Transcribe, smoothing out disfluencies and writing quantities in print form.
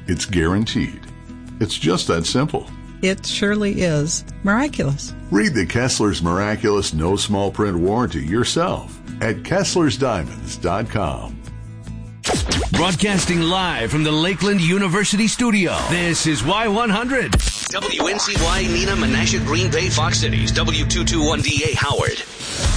It's guaranteed. It's just that simple. It surely is miraculous. Read the Kessler's Miraculous No Small Print Warranty yourself at KesslersDiamonds.com. Broadcasting live from the Lakeland University studio, this is Y100. WNCY, Neenah, Menasha, Green Bay, Fox Cities, W221DA Howard.